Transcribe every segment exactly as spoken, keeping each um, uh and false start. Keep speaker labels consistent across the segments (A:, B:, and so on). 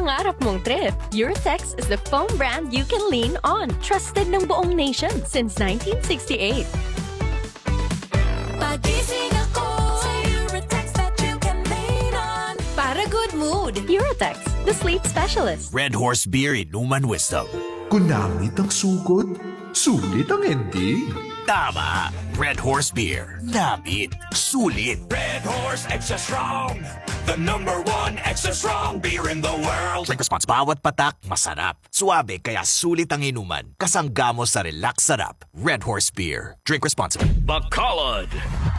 A: pangarap mong trip, Eurotex is the foam brand you can lean on. Trusted ng buong nation since nineteen sixty-eight.
B: Pagising ako sa Eurotex that you can lean on.
A: Para good mood, Eurotex, the sleep specialist.
C: Red Horse Beer Inuman Wisdom.
D: Kunangit ang sugod, sulit ang ending.
C: Tama. Red Horse Beer. Namit. Sulit.
E: Red Horse Extra Strong, the number one extra strong beer in the world.
C: Drink responsible. Bawat patak, masarap. Suabe, kaya sulit ang inuman. Kasangga mo sa relax sarap. Red Horse Beer. Drink responsibly.
F: Bacolod.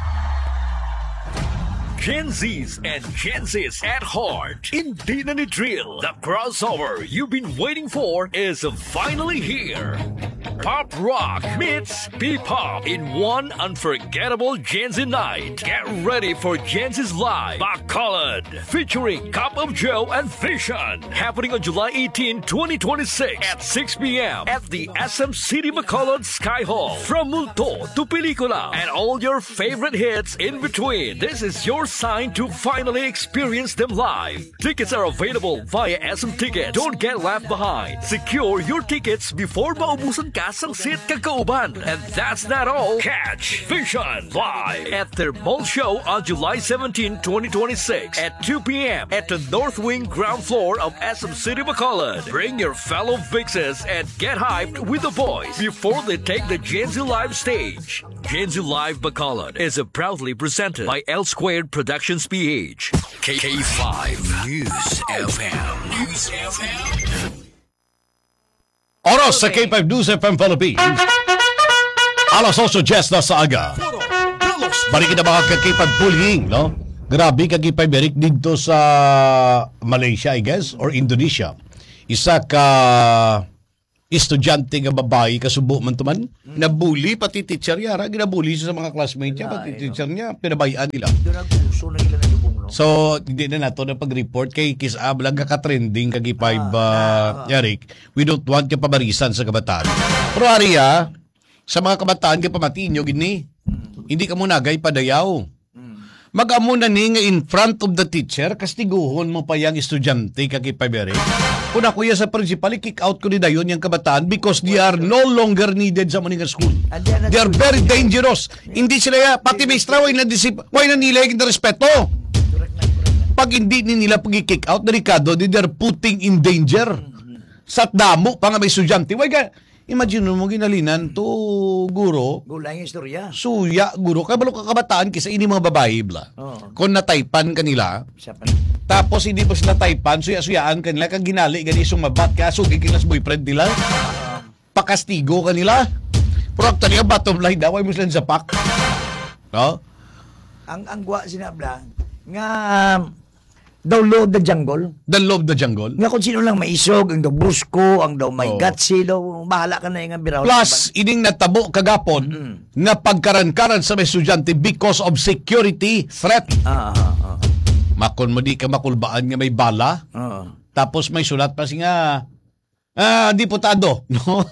F: Gen Zs and Gen Zs at heart. Hindi na ni drill. The crossover you've been waiting for is finally here. Pop rock meets P-pop in one unforgettable Gen Z night. Get ready for Gen Z's Live Bacolod, featuring Cup of Joe and Vision, happening on July eighteenth, twenty twenty-six at six p.m. at the S M City Bacolod Sky Hall. From multo to pelikula and all your favorite hits in between. This is your sign to finally experience them live. Tickets are available via S M Tickets. Don't get left behind. Secure your tickets before maubusan ka sang seat kakauban. And that's not all. Catch Vision live at their mall show on July seventeenth, twenty twenty-six at two p.m. at the North Wing ground floor of S M City Bacolod. Bring your fellow Vixes and get hyped with the boys before they take the Gen Z Live stage. Gen Z Live Bacolod is a proudly presented by L Squared Productions P H. K K five News F M. News F M.
G: Oras sa K five News F M Philippines. Alas eight na sa aga. Balik na mga ka-K five bullying, no? Grabe ka-K five Eric dito sa Malaysia, I guess, or Indonesia. Isa ka estudyante nga babae, kasubo man to man, hmm. nabully, pati teacher niya, ginabully siya sa mga classmates niya, pati teacher niya, pinabayaan nila. So, hindi na nato na pag-report kay Kiss Ab, lang ka-trending, kagi five, uh, Eric, we don't want ka pabarisan sa kabataan. Pero Aria, sa mga kabataan, ka pamatiin nyo, gini, hmm. hindi ka mo nagay padayaw. Mag-amo na ni nga in front of the teacher, kastiguhon mo pa yung estudyante kagi five, Eric. Kung ako yan sa principal, kick out ko ni dayon yung kabataan because they are no longer needed sa maninga school. They are very dangerous. Hindi sila ya, pati maestra, way na disip, way na nila yung respeto. Pag hindi nila pag-kick out na Ricardo, they are putting in danger. Sa damo, pa nga may estudyante. Way ka, imagine mo ginalinan to guro.
H: Gulang yung istorya.
G: Suya, guro. Kabalo ka kabataan kisa ini mga babae, bla. Oh. Kung nataypan kanila, tapos hindi pa sila taypan, suya-suyaan kanila, kag ginali, gani sumabat ka, so gigilas boyfriend nila. Pakastigo kanila. Pero actually, ang bottom line daw, ay mo sila zapak. No?
H: Ang ang gwa sinabla, nga, daw loob the jungle.
G: The loob the jungle.
H: Nga kung sino lang maisog, ang daw brusko, ang daw may oh. gatsi, daw bahala ka na yung biraw.
G: Plus, ining natabo kagapon mm-hmm. na pagkaran-karan sa may estudyante because of security threat.
H: Ah, ah, ah.
G: Makon mo di ka makulbaan nga may bala.
H: Ah.
G: Tapos may sulat pa siya ah, diputado. No?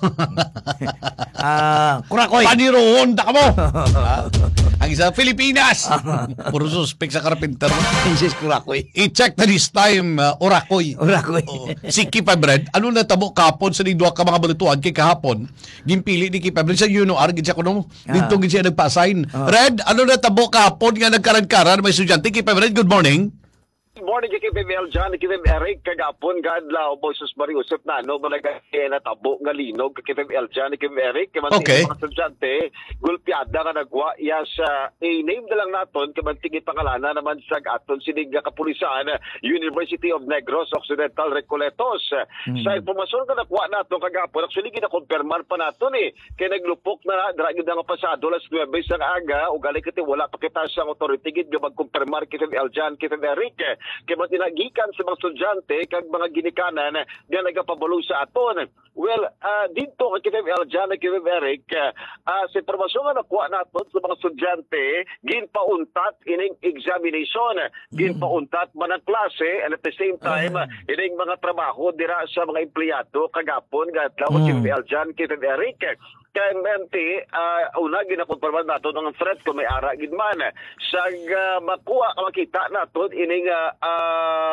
H: Ah, kurakoy.
G: Paniroon, taka mo. ah, ang isa, Pilipinas. Puro suspect sa carpenter.
H: Jesus, kurakoy.
G: I-check na this time, uh, Orakoy.
H: Orakoy.
G: Oh, si Kipabred, ano na tabo kapon sa nidwa ka mga balituan kay kahapon, gimpili ni Kipabred sa U N O R, gid siya kuno, dito gid siya nagpa-assign. Ah. Red, ano na tabo kapon nga nagkaran-karan may estudyante. Kipabred, good morning.
I: Good morning, K P M John, K P M Eric, kagapon, gadlaw, Boysos Mariusip na, no, malaga na tabo, nga linog, K P M John, K P M Eric, kamanting
G: okay.
I: mga estudyante, gulpiada nga nagwa, yes, uh, i-name na lang natin, kamanting ipangalana naman sa aton sinig kapulisan, University of Negros Occidental Recoletos. Hmm. Sa informasyon nga nakuha natin kagapon, actually, ginakonfirman pa natin eh, kaya naglupok na, dragid na nga pasado, las nuwebe sa aga, o galing kiti, wala pa kita sa authority, gid nga magkonfirmar K P M John, K P M Eric, kaya matinagikan sa mga estudyante kag mga ginikanan nga nagapabalo sa aton. Well, uh, dito kay K P M John at K P M Eric, uh, sa informasyon nga nakuha natin sa mga estudyante, ginpauntat ining examination, ginpauntat man ang klase, and at the same time, ining mga trabaho dira sa mga empleyado kagapon nga atlaw K P M John, K P M Eric. Kaya mente, uh, una ginakonfirman natin ang threat kung may ara gid man. Sa uh, makuha, makita natin ining uh, uh,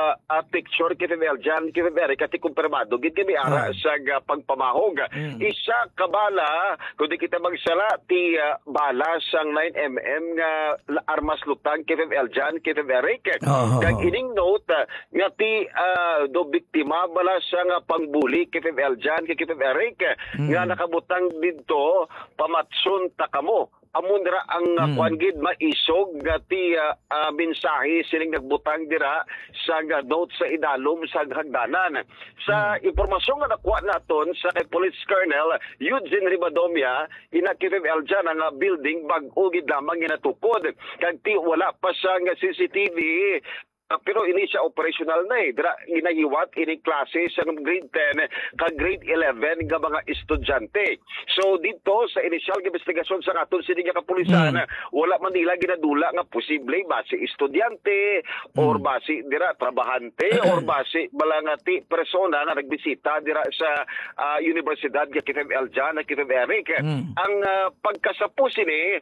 I: picture kay Femel Jan kay Femel kati kumpirmado gid kami ara sa uh, pagpamahog.
H: Mm.
I: Isa ka bala kundi kita magsala ti uh, bala sang nine millimeter nga uh, armas lutang kay Femel Jan kay Femel
H: Oh.
I: kag ining note uh, nga ti uh, do biktima bala sang uh, pangbuli kay Femel Jan kay Femel
H: Mm.
I: nga nakabutang didto pamatsun ta kamo amon dira ang uh,
H: Mm.
I: kuan gid maisog nga ti uh, uh, mensahe sining nagbutang dira sa uh, note sa idalom sa hagdanan. Sa impormasyon nga nakuha naton sa kay Police Colonel Eugene Ribadomia ina kay Femel Jan ang uh, building bag-o gid lamang ginatukod kag ti wala pa sa nga C C T V. Uh, pero ini siya operational na eh. Dira, ginahiwat ini klase sa grade ten ka grade eleven nga mga estudyante. So dito sa initial investigasyon sa aton sining kapulisan, mm. wala man nila ginadula nga posible base estudyante mm. or base dira trabahante or base balangati persona na nagbisita dira sa uh, Universidad nga K F M L Jan na K F M Eric. Mm. Ang uh, pagkasapos ini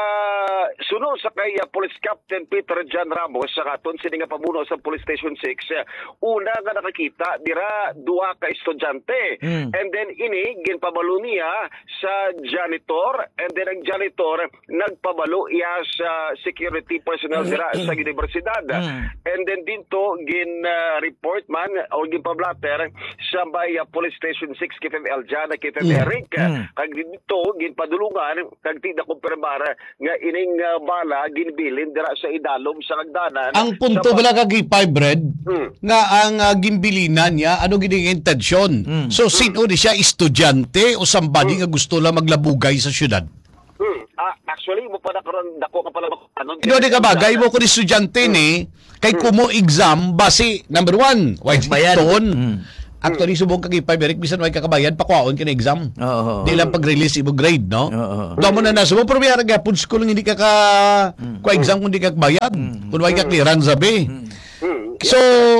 I: uh, sunod sa kay uh, Police Captain Peter John Ramos sa aton sining pamuno sa Police Station six, una nga nakakita dira duha ka estudyante. Mm. And then ini ginpabalo niya sa janitor and then ang janitor nagpabalo iya sa security personnel dira sa universidad. Mm. And then dito gin uh, report man o ginpablater sa bay uh, Police Station six K F M L Jan K F M mm. Eric. Mm. Kag dito ginpadulungan kag ti na kumpirmar nga ining uh, bala ginbilin dira sa idalom sa hagdanan.
G: Ang punto wala ka gipay bread mm. nga ang uh, gimbilinan niya ano gining intensyon. Mm. So sino di siya estudyante o somebody mm. nga gusto lang maglabugay sa syudad?
I: Mm. Ah, actually mo pa nakaroon dako ka pala ano.
G: Ino di ka bagay mo kun estudyante mm. ni kay mm. kumo exam base number one why ton. Mm. Actually, subong kag ipay Eric bisan way kakabayan pakwaon kini exam.
H: Oo.
G: Di lang pag-release imo grade, no?
H: Oo.
G: Damo na nasubo pero may gapon school hindi ka ka mm. ko exam kundi kag bayad. Mm. Kun way ka clearance sabi. Mm. So,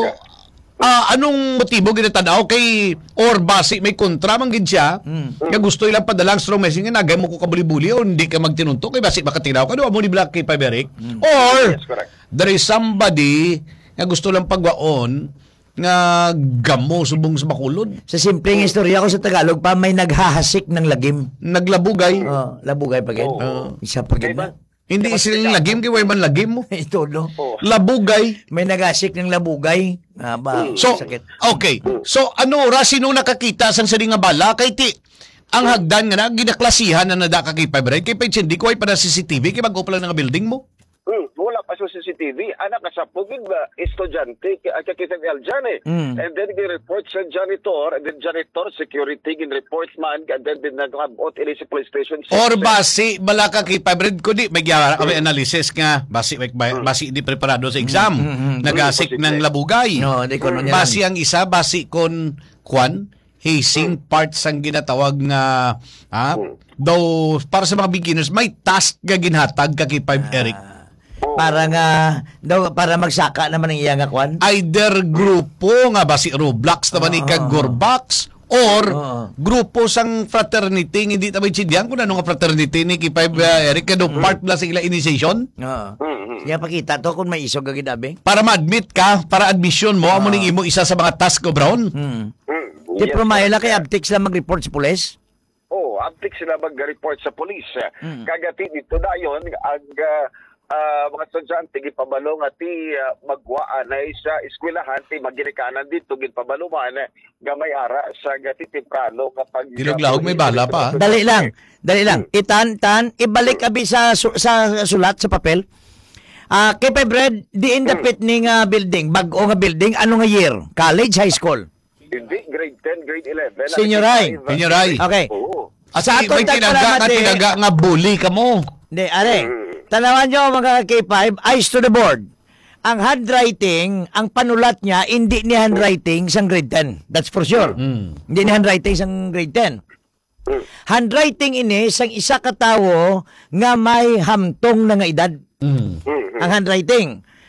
G: uh, anong motibo ginatanaw kay or base may kontra man gid siya mm. nga gusto ilang padalang strong message nga nagay mo ko kabuli-buli o hindi ka magtinunto kay base makatinaw ka do mo ni Black kay Eric mm. or
I: yes,
G: there is somebody nga gusto lang pagwaon nga gamo subong sa makulod.
H: Sa simpleng istorya ko sa Tagalog pa may naghahasik ng lagim.
G: Naglabugay.
H: Oh, labugay pa gid.
I: Oh.
H: Isa pa gid na.
G: Hindi silang lagim kay way man lagim mo.
H: Ito no.
I: Oh.
G: Labugay.
H: May naghahasik ng labugay. Ah, ba,
G: So,
H: sakit.
G: okay. So, ano, ra, sino nakakita sang sari nga bala? Kay ti, ang hagdan nga na, ginaklasihan na nada ka kay Fibre. Kay Page, hindi ko ay pa na C C T V, kay mag-upla ng building mo.
I: Hmm, wala pa sa C C T V. Anak ka sa pugid ba, estudyante, kaya K F M L Jan eh.
H: Mm.
I: And then, report sa janitor, and then janitor, security, gin-report man, and then, din nag-habot, ili sa police station.
G: Or basi, bala ka kay Fibre, kundi, may gyara kami analysis nga, basi, basi hindi preparado sa exam.
H: Mm, mm, mm.
G: Nagasik ng labugay.
H: No, di ko nun yan.
G: Basi ang isa, basi kon, kwan, hazing parts ang ginatawag nga, ha? Though, para sa mga beginners, may task nga ginhatag ka kay Five Eric.
H: Para nga daw para magsaka naman ang iyang kwan.
G: Either grupo nga basi Roblox naman ni kag Gorbox or
H: Oo.
G: grupo sang fraternity hindi ta maintindihan kung ano nga fraternity ni kay Five uh, Eric kado part plus sila initiation
H: Oo. Siya pakita to kung may isog ka gidabi.
G: para ma-admit ka para admission mo amo ning imo isa sa mga task ko Brown.
H: Hmm.
I: Hmm,
H: Di
I: yes,
H: promayla
I: correct.
H: kay abtik sila mag-report sa pulis.
I: Oh, aptik sila mag-report sa police.
H: Mm.
I: Kagati dito dayon ang uh, uh, mga estudyante gipabalo nga ti uh, magwaan na sa eskwelahan ti maginikanan dito ginpabalo man gamay ara sa gati timprano kapag
G: Dilaglahog may bala pa.
H: Dali lang. Dali lang. Itan-tan, ibalik abi sa su- sa sulat sa papel. Ah, kay Pebred, di in the pit ning uh, building, bag-o nga building, ano nga year? College, high school?
I: Hindi, grade ten, grade eleven.
H: Senior high.
G: Senior high.
H: Okay.
I: Oo.
G: At
H: Sa
G: may
H: atong
G: tinaga
H: tagpalamat
G: ka
H: eh.
G: tinaga nga bully ka mo.
H: Hindi, are. Tanawan nyo mga K five, eyes to the board. Ang handwriting, ang panulat niya, hindi ni handwriting sang grade ten. That's for sure.
G: Mm.
H: Hindi ni handwriting sang grade ten. Handwriting ini sang isa ka tawo nga may hamtong na nga edad.
G: Mm.
H: Ang handwriting.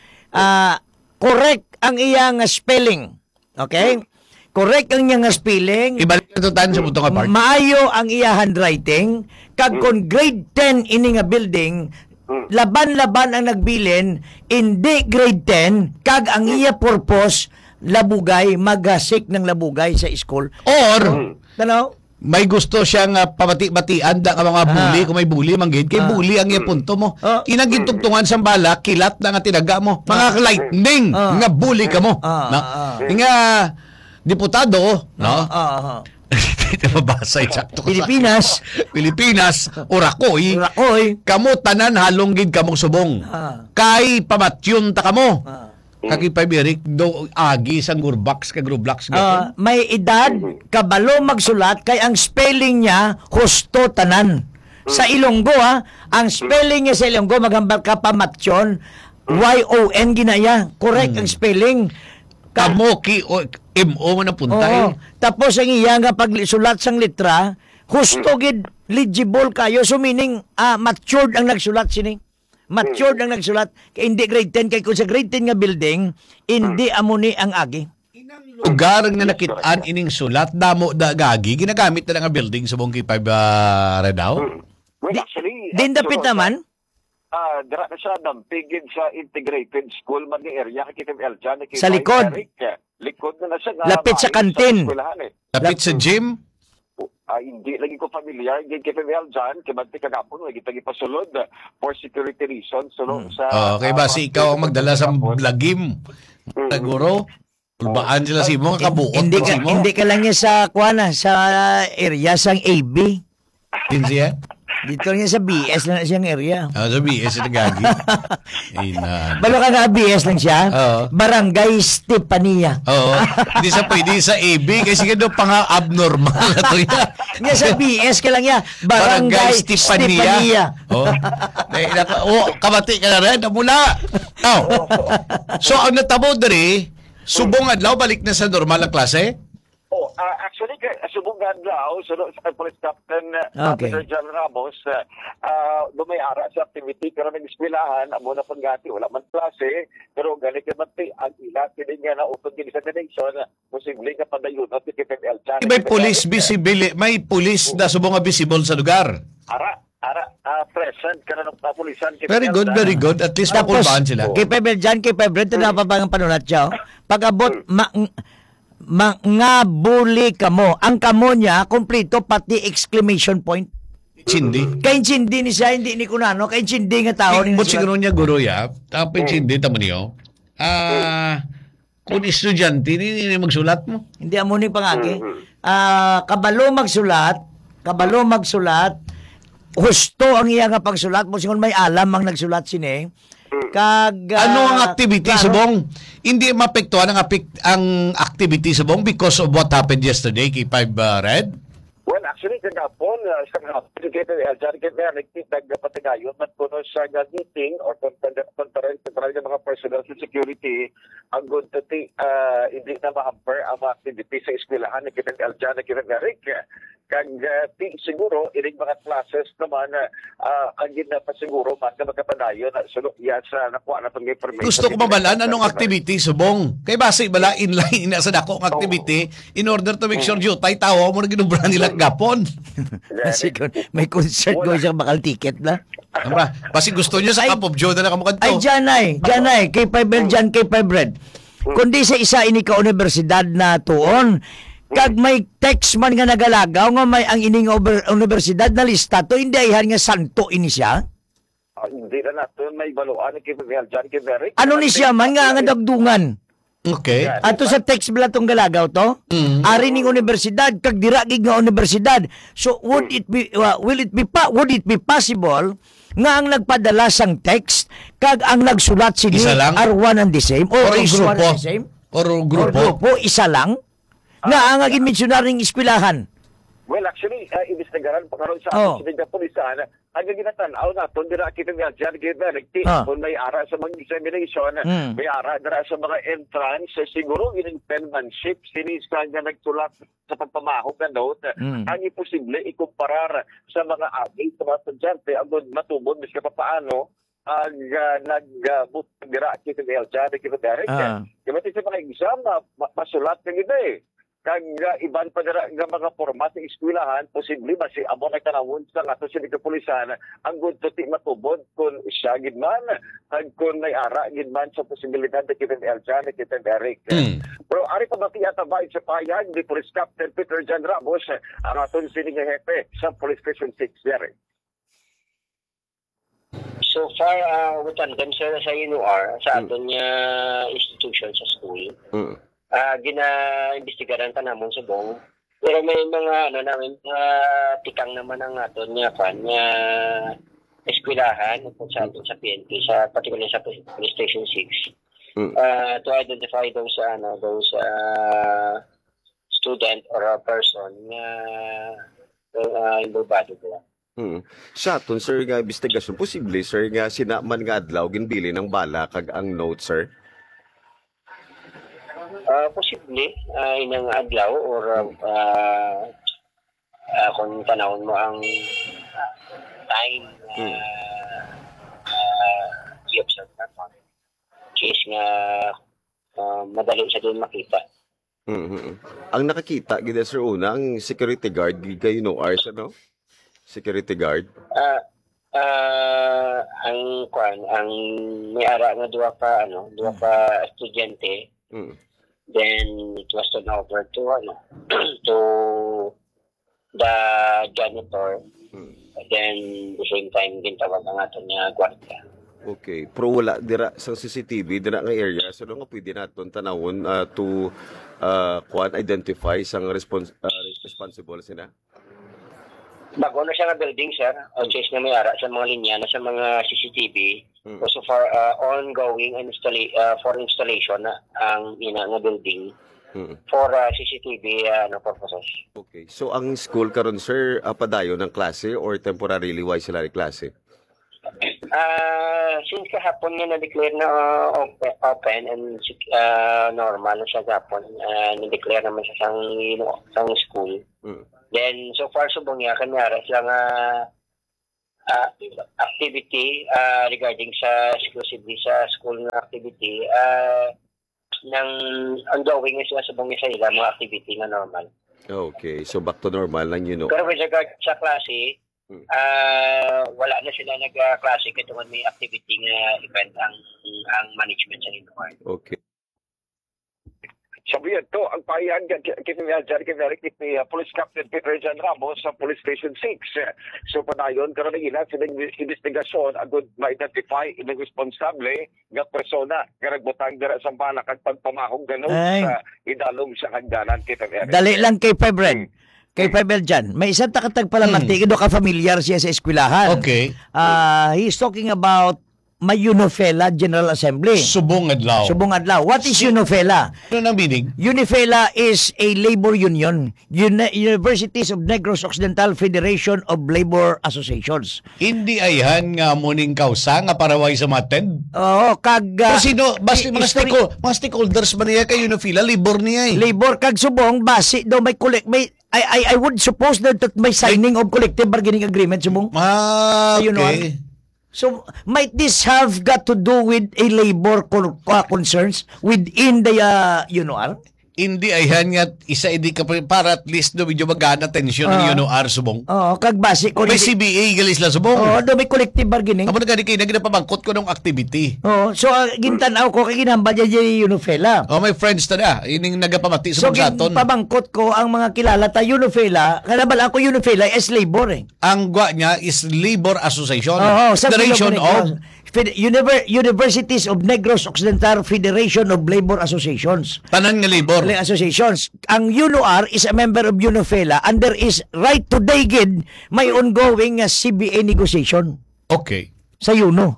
H: Ah, correct ang iyang spelling. Okay? Correct ang iyang spelling.
G: Ibalik na to tan sa butong apart.
H: Maayo ang iya handwriting. Kag kung grade ten ini nga building, laban-laban ang nagbilin, hindi grade ten, kag ang iya purpose, labugay, maghasik ng labugay sa school.
G: Or,
H: Tanaw?
G: may gusto siyang uh, pamati-batian da ka mga bully, kung may bully manggid kay
H: Ah.
G: bully ang iya punto mo.
H: Ah.
G: Kinang gitugtungan sa bala, kilat na nga tinaga mo. Mga lightning
H: Ah.
G: nga bully ka mo.
H: Ah,
G: Na,
H: ah.
G: nga diputado, no?
H: Ah, ah.
G: Hindi mabasa eksakto ko sa-
H: Pilipinas.
G: Pilipinas, urakoy.
H: Urakoy.
G: Kamo tanan halong gid kamong subong.
H: Ah.
G: Kay pamatyon ta kamo.
H: Ah.
G: Kaki pa birik do agi sang gurbax ka grublax
H: Ah,
G: gapon.
H: may edad, kabalo magsulat, kay ang spelling niya, husto tanan. Sa Ilonggo, ha, ang spelling niya sa Ilonggo, maghambal ka pa matyon, Y O N ginaya. Correct ang spelling. Ka-
G: Kamo ki o M O mo na punta
H: Oo.
G: eh.
H: Tapos ang iya nga pagsulat sang litra, husto gid legible kayo. So meaning, ah, matured ang nagsulat sini. Matured ang nagsulat. Kaya hindi grade ten. Kaya kung sa grade ten nga building, hindi amuni ang agi.
G: Lugar nga nakitaan ining sulat damo da gagi ginagamit na nga building sa Bongki five uh, Redaw.
I: Well,
H: Di-
I: actually,
H: Din dapit
I: sunod,
H: naman.
I: Ah, dira na siya dampigid sa integrated school man nga area kay Kim Eljan kay
H: Sa
I: Mike
H: likod.
I: Eric. Likod na na siya. nga
H: Lapit sa
I: maayo
H: kantin.
I: eskwelahan, eh.
G: Lapit sa gym.
I: Ah, hindi lagi ko familiar gid kay Kim Eljan kay Bante kagapon wa gitagi pasulod uh, for security reasons so sa
G: Oh, kay
I: ah,
G: basi ikaw ang magdala sa lagim. Siguro ulbaan sila si mo nga kabuot
H: Hindi
G: pa
H: ka,
G: si mo.
H: hindi ka lang niya sa kuana sa area sang A B.
G: Din siya.
H: Dito niya sa B S lang siyang area.
G: Ah, sabi is na gagi. Ina.
H: Balo ka nga B S lang siya.
G: Oo.
H: Barangay Stepania.
G: Oo. Hindi sa pwede sa A B kasi nga do pang abnormal na to ya.
H: Niya sa B S ka lang niya. Barangay, Stepania.
G: Oh. Dahil naka- oh, kabati ka na rin. Mula. Now, so ang natabo diri, subong adlaw balik na sa normal ang klase?
I: Oh, ah, actually, kay subong adlaw, sunod sa Police Captain uh,
H: Okay.
I: Peter John Ramos, uh, uh, dumayara sa activity, pero may eskwelahan, amo na pangati, wala man klase, pero galing ka man ti, ang ila, kini nga na utod kini sa nation, posible nga padayon, at ikipin El Chan.
G: May police visible, may police na subong nga visible sa lugar.
I: Ara, ara, uh, present, ka na ng kapulisan. kay
G: Very
I: El
G: good,
I: Chan.
G: very good. At least
H: Tapos,
G: napulbaan sila.
H: kay Pebble dyan, kay Pebble, ito na pa bang panunat siya. oh. Pag-abot, ma, ma, nga bully ka mo. Ang kamo niya, kompleto, pati exclamation point.
G: Chindi.
H: Kay Chindi ni siya, hindi ni kunano. Kay Chindi nga tao ni
G: But siguro niya guro ya, tapos chindi tamo niyo. Ah, kung estudyante ni ni magsulat mo.
H: Hindi amo ni pangagi. Ah, kabalo magsulat, kabalo magsulat. Husto ang iya nga pagsulat mo singon may alam ang nagsulat sini. Kag ah,
G: Ano ang activity
H: klaro,
G: sa bong? Hindi mapektuhan ang, apik- ang activity sa bong because of what happened yesterday kay Five uh, Red?
I: Well, actually, kagapon, uh, sa kahapon, kay El Chan, kay Eric, nagpatigayon, man kuno sa uh, meeting or conference ng mga personal security, ang good to ti, uh, hindi na ma-hamper ang mga activity sa eskwelahan ni Kevin El Chan, ni Kevin Eric. Kag uh, ti, siguro, ining mga classes naman, uh, ang gina pa siguro, man ka magkapadayon, uh, sulok iya sa nakuha na pang information.
G: Gusto ko mabalaan anong activity sa bong. Kay base bala inline na sa dako ang activity in order to make sure jutay tawo mo na ginubra nila gapon.
H: Siguro, may concert ko siyang bakal ticket na.
G: Amba, basi gusto niyo sa Cup of Joe na lang
H: Ay,
G: kamukad
H: dyan ay, dyan ay, kay Pebble dyan, kay Pebble. Kundi sa isa ini ka universidad na tuon, kag may text man nga nagalagaw nga may ang ining ober- universidad na lista to, hindi ayhan nga santo ini siya.
I: Uh, hindi na natin may baluan ni Kevin El Chan, Kevin Eric.
H: Ano ni siya man nga nga dagdungan.
G: Okay.
H: Ato sa text bala tong galagaw to,
G: Mm.
H: ari ning universidad kag dira gid nga universidad. So would it be uh, will it be pa, would it be possible nga ang nagpadala sang text kag ang nagsulat sini
G: Isa lang?
H: are one and the same or,
G: Or
H: is one
G: grupo.
H: and the same?
G: Or
H: Or
G: grupo.
H: grupo isa lang? Nga ang agin missionaryong eskwelahan.
I: Well, actually, uh, imbestigaran pa karon sa
H: Oh.
I: ating sa pulisan, ang ginatan-aw naton dira kita nga dyan kita rekti
H: Ah.
I: kung may ara sa mga examination,
H: Hmm.
I: may ara dira sa mga entrance, eh, siguro ining penmanship sinisa nga nagsulat sa pagpamahog na note,
H: Hmm.
I: ang imposible ikumparar sa mga agi sa mga estudyante ang matubod mis ka paano ang uh, nag-but dira kita nga dyan kita direct.
H: Ah.
I: Kaya sa mga exam, ma- ma- masulat ka gina eh. kag uh, iban pa dira nga mga format sa eskwelahan, posible ba si amo na kanawon sa ato sa kapulisan ang good to ti matubod kung siya gid man kag kung may ara gid man sa posibilidad na kita Elsa na kita Derek.
G: Mm.
I: Pero ari pa ba tiya tabay sa payag ni Police Captain Peter Jan Ramos ang aton sining hepe sa Police Station six Derek.
J: So far, uh, with tandem sa, sa U N O R, sa aton niya institution sa school,
K: Mm.
J: uh, gina-imbestigaran ka namon sa bong. Pero may mga, ano namin, mga tikang naman ang aton niya fan, niya eskwelahan, kung sa aton sa P N P, sa, particularly sa Police Station six,
K: Mm.
J: uh, to identify those, ano, those uh, student or a person na uh, involved nila.
K: Hmm. Sa aton, sir, nga investigasyon, posible, sir, nga sinaman nga adlaw, ginbili ng bala, kag ang note, sir?
J: Uh, posible, uh, inang adlaw or uh, uh, uh, kung tanawon mo ang uh, time uh,
K: Hmm.
J: uh, i-observe na po. Case nga uh, madali sa doon makita.
K: Mm-hmm. Ang nakakita, gida, sir, una, ang security guard, giga, you know, ours, ano? Security guard.
J: Uh, uh, ang kwan, ang may ara nga duwa pa ano, duwa pa estudyante.
K: Mm.
J: Then it was turned over to ano to the janitor.
K: Mm.
J: Then the same time gintawag ang ato niya gwardiya.
K: Okay. Pero wala, dira sa C C T V, dira nga area, so nga pwede natin tanawon uh, to uh, kwan, identify sang respons- uh, responsible sila.
J: Bago na siya nga building, sir. O chase na may ara sa mga linya na sa mga C C T V.
K: Mm.
J: So far, uh, ongoing installa- uh, for installation na ang ina nga building
K: Mm.
J: for uh, C C T V uh, no purposes.
K: Okay. So ang school karon, sir, uh, padayon ng klase or temporarily wise sila rin klase?
J: Uh, since kahapon nga na-declare na uh, open, open and uh, normal na siya kahapon, uh, na-declare naman siya sang, you know, sang school.
K: Mm.
J: Then, so far, subong niya, kanyara silang uh, uh, activity uh, regarding sa exclusively sa school na activity, uh, nang ongoing nga sila subong niya sa ila, mga activity na normal.
K: Okay. So back to normal lang, you know.
J: Pero with regard sa klase,
K: Hmm.
J: uh, wala na sila nag-klase kaya tungkol may activity nga event ang ang management sa Indo.
K: Okay.
I: Sabihan to, ang payag kinimiyal dyan, kinimiyalik ni uh, Police Captain Peter Jan Ramos sa Police Station six. So panayon, karoon na ilan silang investigasyon agad ma-identify ilang responsable nga persona nga nagbutang dira sa bala kag pagpamahog ganon
H: Ay.
I: sa idalom sa hagdanan kinimiyalik.
H: Dali lang kay Febred. Kay Febred dyan. May isang takatag pala
G: Hmm.
H: mantika. Do ka familiar siya sa eskwelahan.
G: Okay.
H: Uh, he's talking about Mayunofela General Assembly.
G: Subong adlaw.
H: Subong adlaw. What is Unofela?
G: Ano nang meaning?
H: Unifela is a labor union. Uni- Universities of Negros Occidental Federation of Labor Associations.
G: Hindi ayhan nga muning kausa nga paraway sa mated.
H: Oo, kag...
G: Pero
H: uh,
G: sino, basta mga,
H: history-
G: stako, mga stakeholders ba niya kay Unifila, libor niya eh.
H: labor kag subong base daw may collect may I I I would suppose that, that may signing of collective bargaining agreement subong.
G: Ah,
H: Ayun,
G: okay.
H: So might this have got to do with a labor con- uh, concerns within the uh, U N O R?
G: Hindi ayhan nga isa hindi ka pa- para at least do medyo magana tension
H: Ah.
G: ng U N O R subong.
H: Oo, kag base ko
G: May C B A galis la subong.
H: Oo, daw may collective bargaining.
G: Amo na gani kay nagpabangkot ko ng activity.
H: Oo, so uh, gintanaw ko kay ginambal niya yung Unofela.
G: Oh, my friends ta da, ining nagapamati sa
H: So
G: Bugsaton.
H: pabangkot ko ang mga kilala ta Unofela, kanabal ako Unofela is labor eh.
G: Ang gwa niya is Labor Association.
H: Oo, sa
G: Federation
H: Philippine-
G: of
H: Fed- Univer- Universities of Negros Occidental Federation of Labor Associations.
G: Tanan nga labor.
H: Labor Associations. Ang U N O R is a member of Unofela and there is right today gid may ongoing uh, C B A negotiation
G: Okay.
H: sa U N O.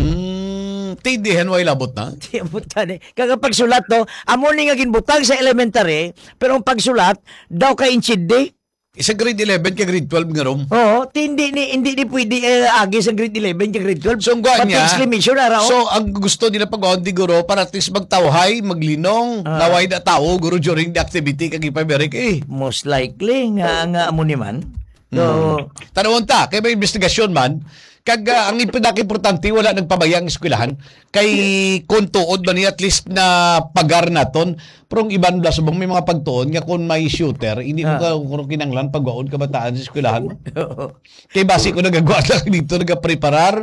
G: Hmm, tidihan way labot na.
H: Butan eh. Kaya pagsulat no, amo ni nga ginbutang sa elementary, pero ang pagsulat daw kay inchide.
G: Isa grade eleven ka grade twelve nga rom.
H: Oo, ti- hindi ni hindi ni pwede eh, agi sa grade eleven ka grade twelve.
G: So ang gwa niya,
H: Pati exclamation na raw.
G: so ang gusto nila pag di guro para at least magtawhay, maglinong,
H: Ah.
G: naway na tao guro during the activity kag ipaberik eh.
H: most likely nga nga amo ni man. So,
G: Tanawon ta, kay may investigasyon man, Kag uh, ang pinaka-importante wala nagpabayang eskwelahan kay kung tuod ba ni at least na pagar naton pero ang iban bla subong may mga pagtuon nga kung may shooter hindi mo ka kung kinanglan pagwaon kabataan sa eskwelahan. Kay basi ko nagagawa lang dito nagapreparar.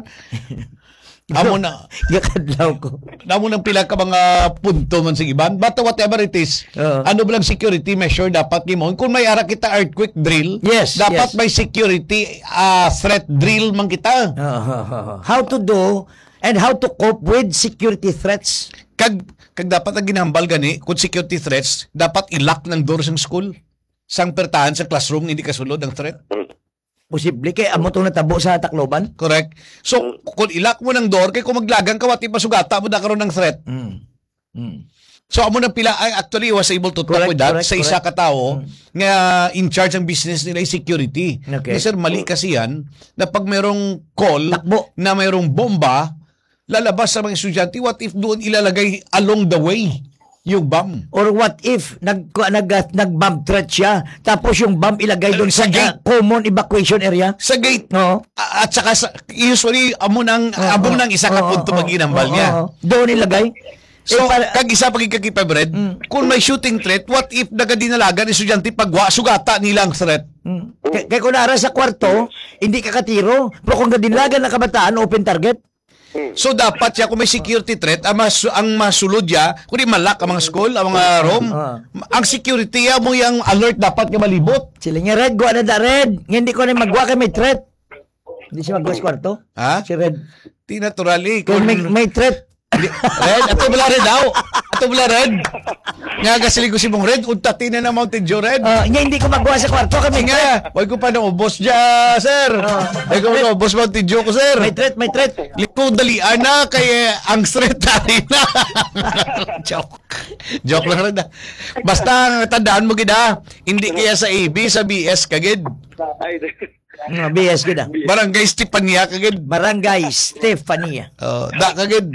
G: Amo na
H: yakadlaw ko.
G: Amo nang pila ka mga punto man sa iban. But whatever it is,
H: Uh-huh.
G: ano ba lang security measure dapat nimo? Kung may ara kita earthquake drill,
H: Yes,
G: dapat
H: yes.
G: may security uh, threat drill man kita.
H: Uh, how to do and how to cope with security threats.
G: Kag kag dapat ang ginahambal gani kung security threats, dapat i-lock ng doors ng school. Sang pertahan sa classroom hindi kasulod ang threat.
H: Posible kay amo tong natabo sa Tacloban.
G: Correct. So kung i-lock mo ng door kay kung maglagang ka wati pasugata mo da karon ng threat.
H: Mm. Mm.
G: So amo na pila I actually was able to talk
H: Correct,
G: with that
H: correct,
G: sa isa ka
H: correct.
G: tawo nga in charge ng business nila ay security.
H: Okay.
G: Nga, sir, mali kasi yan na pag merong call
H: Takbo.
G: na merong bomba, lalabas sa mga estudyante, what if doon ilalagay along the way yung bomb?
H: Or what if nag nag nag-bomb threat siya tapos yung bomb ilagay doon sa,
G: Sa gate.
H: uh, common evacuation area?
G: Sa gate.
H: No.
G: A- At saka sa, usually amo nang
H: Oo,
G: abong
H: oo,
G: nang isa ka
H: oo,
G: punto
H: oo,
G: maginambal
H: oo,
G: niya.
H: oo. Doon ilagay.
G: So,
H: Eh, para-
G: kag isa pagkikakita, Brad, kung may shooting threat, what if nagadinalagan estudyante pagwa, sugata nilang threat?
H: Mm. Kay, kay kunara sa kwarto, hindi ka katiro. Pero kung gadinlagan na kabataan, open target.
G: So dapat siya kung may security threat ang, mas, ang masulod niya kung di malak ang mga school, ang mga room,
H: Ah.
G: ang security ya mo yung alert dapat ka malibot.
H: Sila nga red, guwa na da red. Nga hindi ko na magwa kay may threat. Hindi siya magwa sa kwarto.
G: Ha?
H: Si red.
G: Di naturally.
H: Kung
G: Kung
H: may, may threat.
G: Di- red, ato bala red daw. Ato bala red. Nga gasili ko si mong red, untati na na Mountain Dew red.
H: Uh, nga hindi ko magwa sa kwarto kay may threat.
G: Nga, wag ko pa na ubos dya, sir. Wag ko pa na ubos Mountain Dew ko, sir.
H: May threat, may threat.
G: Liko dalian na kay eh, ang threat tali na. Joke. Joke lang rin na. Basta tandaan mo gida, hindi kaya sa A B, sa B S kagid.
I: Ay,
H: Uh, B S gid ah.
G: Barangay Stepania kagid.
H: Barangay Stefania.
G: Oh, da kagid.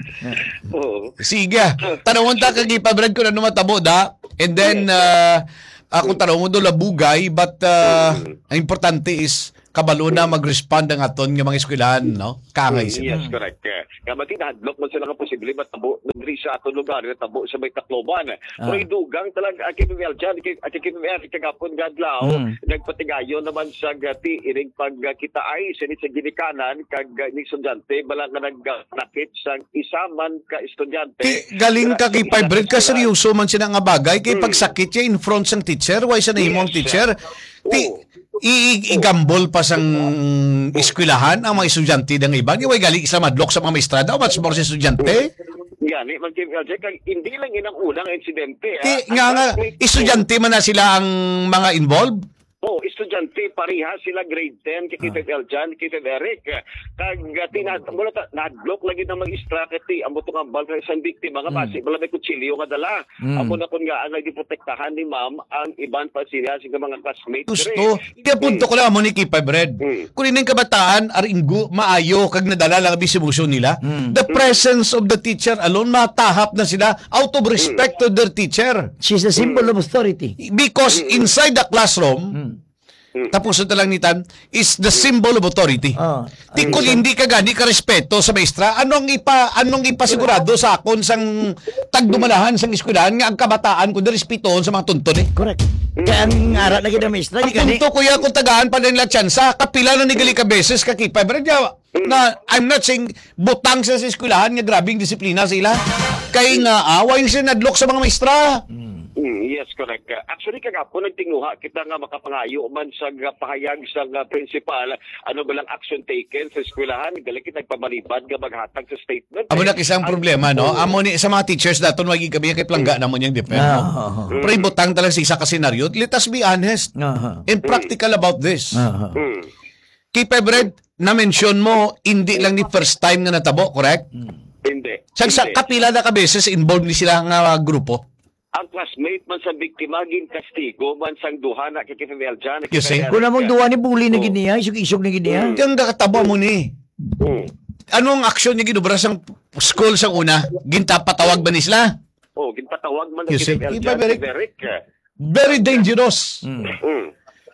I: oo.
G: Sige. Tanawon ta kag ipabrad ko na matabo da. And then uh, ako tanawon do labugay but uh, ang importante is kabalo na mag-respond ang aton nga mga eskwelahan, no? Kangay sila.
I: Yes, correct. Kamati na-hadlock man sila ka posible matabo nagri sa atong lugar, tabo sa may Tacloban. Pero idugang talaga ang kimimel dyan, ang kimimel, kagapon gadlaw,
H: Mm.
I: nagpatigayo naman sa gati, iring pagkita ay, sinit sa ginikanan, kag ni estudyante, bala nga nagnakit sa isa man ka estudyante.
G: Ti, galing ka kay Pybred ka seryoso man siya nga bagay kay pagsakit siya in front sang teacher, why siya nahimo ang
I: Yes.
G: teacher? Ti,
I: Oo.
G: i- igambol pa sang eskwelahan ang mga estudyante ng iba. Di way galing isa madlok sa mga maestrada o mas more sa estudyante.
I: Gani, man kimimel dyan, kag hindi lang yun ang unang insidente.
G: Ti,
I: ah.
G: nga nga,
I: Ang classmate ko-
G: estudyante man na sila ang mga involved.
I: Oh, estudyante pareha sila grade ten kay Kit Eljan, Kit Eric. Kag tinad mula ta nadlock lagi ng magistra kay amo tong ambal kay isang biktima nga basi bala may kutsilyo nga dala.
H: Mm.
I: Amo na kun nga ang giprotektahan ni ma'am ang iban pa sila sa mga classmates.
G: Gusto. Kaya punto ko lang mo ni Kipa Bread.
I: Mm.
G: Kung ining kabataan, aringgo, maayo, kag nadala lang ang bisibusyon nila, the presence of the teacher alone, matahap na sila out of respect to their teacher.
H: She's a symbol of authority.
G: Because inside the classroom, tapos ito lang nitan, is the symbol of authority.
H: Oh.
G: Di kung hindi ka gani ka respeto sa maestra, anong ipa anong ipasigurado sa akon sang tagdumalahan sang eskwelahan nga ang kabataan ko respetuhon sa mga tuntun eh.
H: Correct. Kaya ang aral lagi ng maestra,
G: Ang
H: di gani.
G: punto ko yan kung tagaan pa din lang tsansa, kapila na nigali ka beses kakipa. Pero diya, na, I'm not saying butang sa eskwelahan nga grabing disiplina sila. Kaya nga, away siya nadlok sa mga maestra.
I: Mm, yes, correct. Actually, kagapon nagtinguha kita nga makapangayo man sa nga pahayag sa nga principal, ano ba lang action taken sa eskwelahan, gali kita nagpamalibad nga maghatag sa statement.
G: Amo na kisang problema, no? Amo ni sa mga teachers daton wagi kami kay plangga namon yung depend.
H: Ah,
G: Pero ibutang talaga sa isa ka senaryo. Let us be honest
H: Aha.
G: and practical about this.
H: Aha.
I: Mm.
G: Kay Pebred, na-mention mo, hindi lang ni first time nga natabo, correct?
I: Hindi.
G: Sa, sa
I: Hindi.
G: kapila na ka beses involved ni sila nga grupo.
I: Ang classmate man sa biktima gin kastigo man sang duha na kay Kifemel Jan.
G: You see?
H: Kung namang duwa ni bully na giniya, isog-isog na giniya.
G: Diyan kakatabo mo ni.
I: Mm.
G: Anong aksyon niya ginubra sa school sa una? Ginta patawag ba ni sila?
I: Oh, ginpatawag man
G: You
I: kay
G: see?
I: Kifemel
G: Iba
I: Jan.
G: very-
I: Derek.
G: Very dangerous.
I: Mm.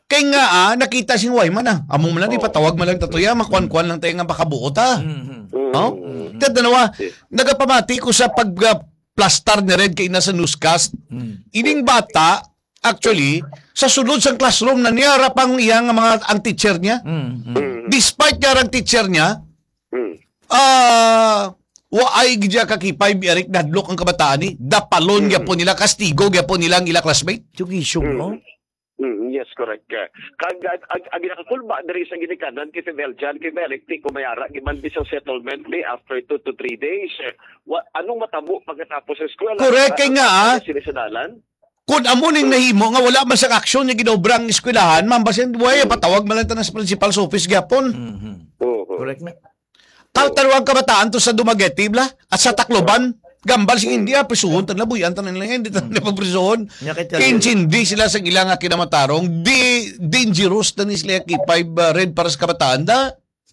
G: Kay nga ah, nakita sing way man ah. Amo man lang ipatawag man lang tatuya, makuan-kuan lang tayo nga bakabuo ta. Oh? Tet dalawa, nagapamati ko sa pag uh, plastar ni Red kay nasa newscast. Ining bata actually sa sulod sang classroom na niya pang iyang mga ang teacher niya. Despite nga ang teacher niya, ah wa ay gidya kakipay biarik nadlok ang kabataan ni dapalon gyapon nila kastigo gyapon nila ang ila classmate.
H: Tugisong no.
I: Mm, yes, correct. Kag ag ag nakakulba diri sa ginikanan kay Fidel Jan kay Merrick ti kumayara giman bisang settlement day after two to three days. Wa, anong matabo pagkatapos sa eskwela?
G: Correct kay nga ah.
I: Sinisadalan?
G: Kung amo ning nahimo nga wala man sa aksyon nga ginobrang eskwelahan, ma'am basin way patawag man lang ta sa principal's office gyapon.
I: Oo.
H: Correct na.
G: Kaltaruang kabataan to sa Dumaguete bla at sa Tacloban. Gambal si India, prisuhon, tan labuyan, tan nila, hindi tan nila prisuhon. Kinsindi sila sa ilang kinamatarong, di dangerous na sila kipay uh, red para sa kabataan da.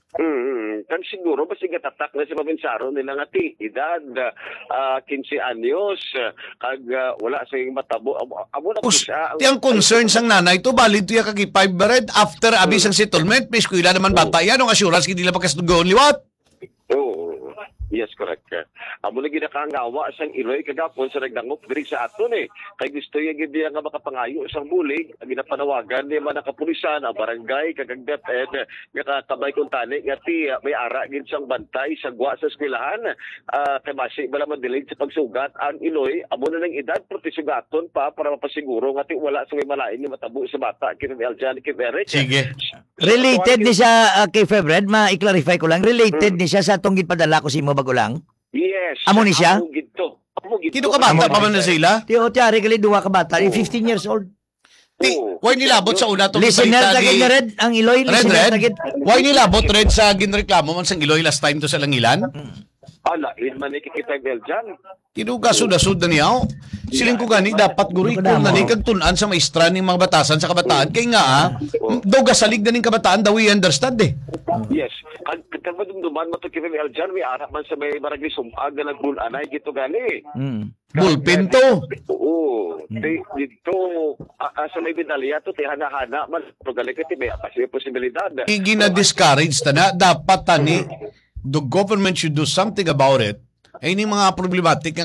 I: Mm, kan siguro basta gatatak na si Mabinsaro nila nga ti edad uh, fifteen anyos kag uh, wala sa matabo amo, amo na po siya.
G: Ang concern sang nanay to valid to ya kagipay red after abis ang settlement, may eskwela naman bata yan, ang assurance hindi nila pagkasugon liwat.
I: Oo. Yes, correct. Amo na ginakangawa sang Iloy kagapon sa nagdangop diri sa aton eh. Kay gusto yung gindi nga makapangayo sang bulig, ang ginapanawagan ni man kapulisan, ang barangay kag DepEd nga kabay kun tani nga ti may ara gid sang bantay sa gwa sa eskwelahan. Uh, kay basi bala man delayed sa pagsugat ang Iloy, amo na ng edad pero sugaton pa para mapasiguro nga ti wala sa may malain nga matabo sa bata kini Eljan kay Eric.
G: Sige.
H: Related ni siya uh, kay Febred, ma-clarify ko lang, related ni siya sa tong padala ko si mo bago lang.
I: Yes.
H: Amo ni siya?
I: Amo gito. Amo gito.
G: Kino ka bata pa man na sila?
H: Ti o tiari kali duwa ka bata, oh. fifteen years old.
G: Ti, why nilabot sa una tong
H: Listener tagid na Red ang Iloy,
G: Red,
H: listener
G: Red?
H: tagid.
G: Why nilabot Red sa ginreklamo man sang Iloy last time to sa Langilan?
I: Ala, in man ikikita Beljan.
G: Kinuga sud-sud na niya. Siling ko gani dapat guri ko na ni kag tun-an sa maestra ning mga batasan sa kabataan kay nga ah, daw gasalig na ning kabataan daw we understand eh.
I: Yes. Kag kag madumduman mo to kini Eljan may ara man sa may barangay Sumag nga nagbulanay gito gali.
H: Mm.
G: Bulpin to.
I: Oo. Di, dito uh, sa may medalya to tihana-hana man to gali kay may kasi posibilidad.
G: Igina-discourage ta na dapat tani the government should do something about it. Ay ni mga problematic nga